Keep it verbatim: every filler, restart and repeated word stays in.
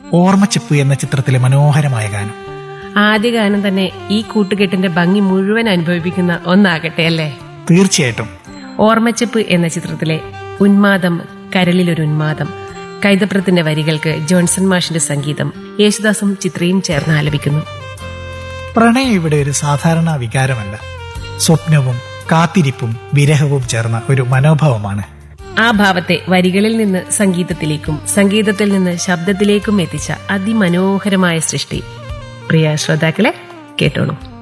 ഓർമ്മച്ചെപ്പ് എന്ന ചിത്രത്തിലെ മനോഹരമായ ഗാനം. ആദ്യ ഗാനം തന്നെ ഈ കൂട്ടുകെട്ടിന്റെ ഭംഗി മുഴുവൻ അനുഭവിപ്പിക്കുന്ന ഒന്നാകട്ടെ അല്ലേ? തീർച്ചയായിട്ടും. ഓർമ്മച്ചെപ്പ് എന്ന ചിത്രത്തിലെ ഉന്മാദം കരളിലൊരു ഉന്മാദം, കൈതപ്രത്തിന്റെ വരികൾക്ക് ജോൺസൺ മാഷിന്റെ സംഗീതം, യേശുദാസും ചിത്രയും ചേർന്ന് ആലപിക്കുന്നു. പ്രണയം ഇവിടെ ഒരു സാധാരണ വികാരമല്ല, സ്വപ്നവും കാത്തിരിപ്പും വിരഹവും ചേർന്ന ഒരു മനോഭാവമാണ്. ആ ഭാവത്തെ വരികളിൽ നിന്ന് സംഗീതത്തിലേക്കും സംഗീതത്തിൽ നിന്ന് ശബ്ദത്തിലേക്കും എത്തിച്ച അതിമനോഹരമായ സൃഷ്ടി. പ്രിയ ശ്രോതാക്കളെ, കേട്ടോളൂ.